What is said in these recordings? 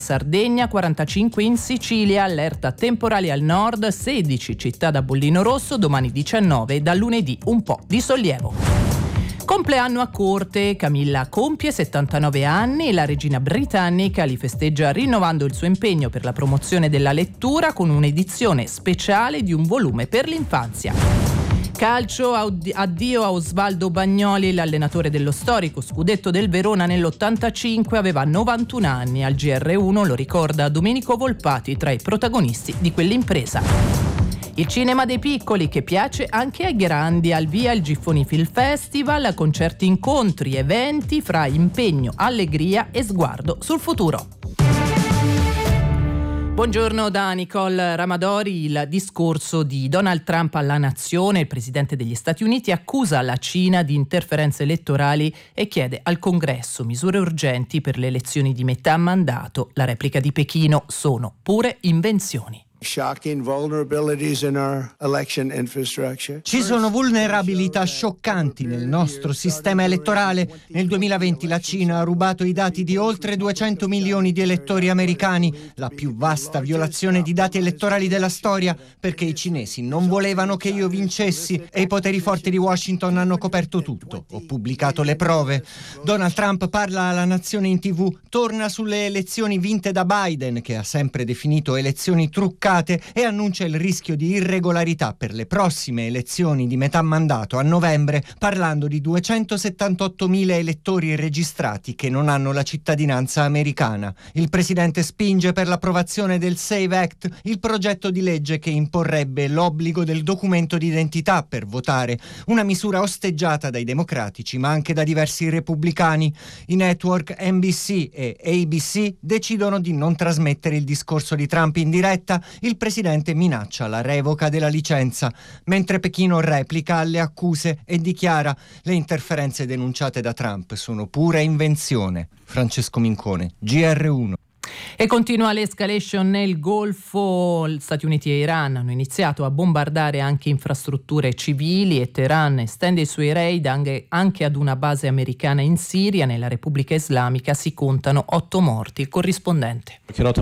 Sardegna, 45 in Sicilia, allerta temporali al nord, 16 città da bollino rosso, domani 19 e da lunedì un po' di sollievo. Compleanno a corte, Camilla compie 79 anni e la regina britannica li festeggia rinnovando il suo impegno per la promozione della lettura con un'edizione speciale di un volume per l'infanzia. Calcio, addio a Osvaldo Bagnoli, l'allenatore dello storico scudetto del Verona nell'85, aveva 91 anni. Al GR1 lo ricorda Domenico Volpati tra i protagonisti di quell'impresa. Il cinema dei piccoli che piace anche ai grandi, al via il Giffoni Film Festival, concerti, incontri, eventi fra impegno, allegria e sguardo sul futuro. Buongiorno da Nicole Ramadori. Il discorso di Donald Trump alla nazione, il presidente degli Stati Uniti accusa la Cina di interferenze elettorali e chiede al Congresso misure urgenti per le elezioni di metà mandato. La replica di Pechino: sono pure invenzioni. Ci sono vulnerabilità scioccanti nel nostro sistema elettorale. Nel 2020 la Cina ha rubato i dati di oltre 200 milioni di elettori americani, la più vasta violazione di dati elettorali della storia, perché i cinesi non volevano che io vincessi e i poteri forti di Washington hanno coperto tutto. Ho pubblicato le prove. Donald Trump parla alla nazione in TV, torna sulle elezioni vinte da Biden, che ha sempre definito elezioni truccate, e annuncia il rischio di irregolarità per le prossime elezioni di metà mandato a novembre, parlando di 278.000 elettori registrati che non hanno la cittadinanza americana. Il presidente spinge per l'approvazione del SAVE Act, il progetto di legge che imporrebbe l'obbligo del documento d'identità per votare, una misura osteggiata dai democratici ma anche da diversi repubblicani. I network NBC e ABC decidono di non trasmettere il discorso di Trump in diretta. Il presidente minaccia la revoca della licenza, mentre Pechino replica alle accuse e dichiara: le interferenze denunciate da Trump sono pura invenzione. Francesco Mincone, GR1. E continua l'escalation nel Golfo. Stati Uniti e Iran hanno iniziato a bombardare anche infrastrutture civili e Teheran estende i suoi raid anche ad una base americana in Siria. Nella Repubblica Islamica si contano 8 morti. Il corrispondente.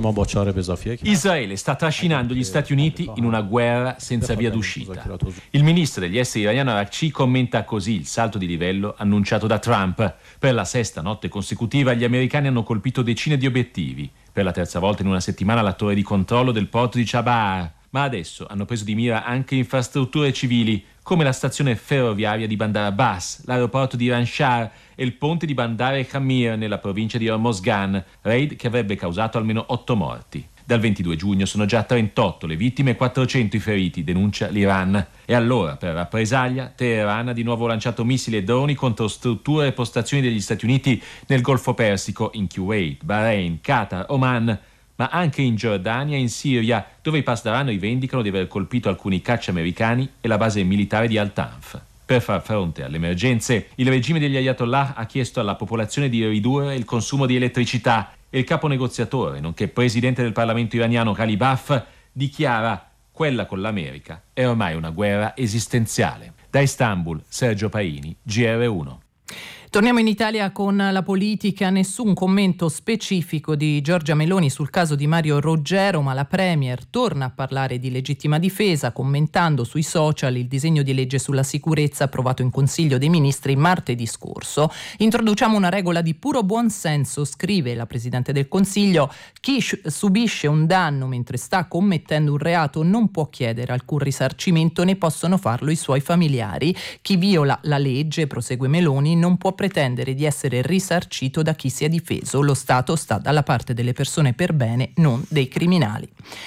Israele sta trascinando gli Stati Uniti in una guerra senza via d'uscita. Il ministro degli esteri iraniano Araghchi commenta così il salto di livello annunciato da Trump. Per la 6ª notte consecutiva gli americani hanno colpito decine di obiettivi. Per la 3ª volta in una settimana la torre di controllo del porto di Chabahar. Ma adesso hanno preso di mira anche infrastrutture civili, come la stazione ferroviaria di Bandar Abbas, l'aeroporto di Iran Shah e il ponte di Bandar el-Khamir nella provincia di Hormozgan, raid che avrebbe causato almeno 8 morti. Dal 22 giugno sono già 38 le vittime e 400 i feriti, denuncia l'Iran. E allora, per rappresaglia, Teheran ha di nuovo lanciato missili e droni contro strutture e postazioni degli Stati Uniti nel Golfo Persico, in Kuwait, Bahrain, Qatar, Oman, ma anche in Giordania e in Siria, dove i Pasdaran rivendicano di aver colpito alcuni caccia americani e la base militare di Al-Tanf. Per far fronte alle emergenze, il regime degli Ayatollah ha chiesto alla popolazione di ridurre il consumo di elettricità e il capo negoziatore, nonché presidente del Parlamento iraniano Ghalibaf, dichiara: quella con l'America è ormai una guerra esistenziale. Da Istanbul, Sergio Paini, GR1. Torniamo in Italia con la politica. Nessun commento specifico di Giorgia Meloni sul caso di Mario Roggero, ma la Premier torna a parlare di legittima difesa, commentando sui social il disegno di legge sulla sicurezza approvato in Consiglio dei Ministri martedì scorso. Introduciamo una regola di puro buonsenso, scrive la Presidente del Consiglio: chi subisce un danno mentre sta commettendo un reato non può chiedere alcun risarcimento, né possono farlo i suoi familiari. Chi viola la legge, prosegue Meloni, non può pretendere di essere risarcito da chi si è difeso. Lo Stato sta dalla parte delle persone per bene, non dei criminali.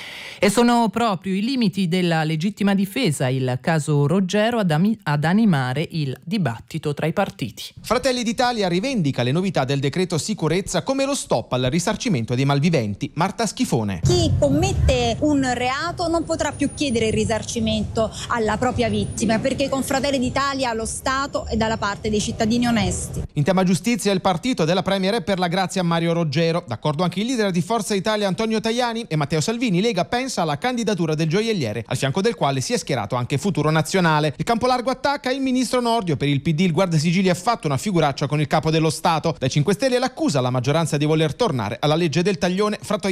E sono proprio i limiti della legittima difesa, il caso Roggero, ad animare il dibattito tra i partiti. Fratelli d'Italia rivendica le novità del decreto sicurezza come lo stop al risarcimento dei malviventi. Marta Schifone. Chi commette un reato non potrà più chiedere il risarcimento alla propria vittima, perché con Fratelli d'Italia lo Stato è dalla parte dei cittadini onesti. In tema giustizia, il partito della Premier è per la grazia a Mario Roggero. D'accordo anche il leader di Forza Italia Antonio Tajani e Matteo Salvini. Lega pensa controversa la candidatura del gioielliere, al fianco del quale si è schierato anche Futuro Nazionale. Il Campolargo attacca il ministro Nordio. Per il PD il Guardasigilli ha fatto una figuraccia con il capo dello Stato. Dai 5 Stelle l'accusa alla maggioranza di voler tornare alla legge del taglione fra